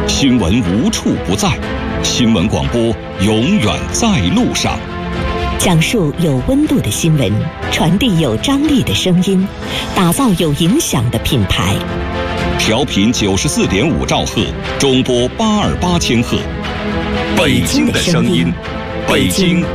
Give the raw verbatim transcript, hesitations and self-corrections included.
新闻无处不在，新闻广播永远在路上。 讲述有温度的新闻，传递有张力的声音，打造有影响的品牌。 调频九十四点五兆赫，中波八二八千赫，北京的声音，北京